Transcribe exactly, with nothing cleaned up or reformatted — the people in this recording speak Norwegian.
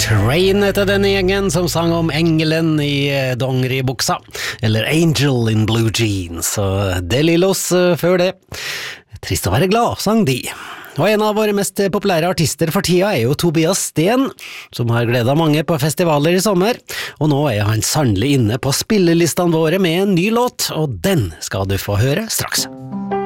Train heter denne gjengen som sang om engelen i dongeribuksa, eller Angel in Blue Jeans, og De Lillos før det. Trist å være glad, sang de. Og en av våre mest populære artister for tida er jo Tobias Sten, som har gledet mange på festivaler i sommer, og nå er han sannelig inne på spillelistene våre med en ny låt, og den skal du få høre straks.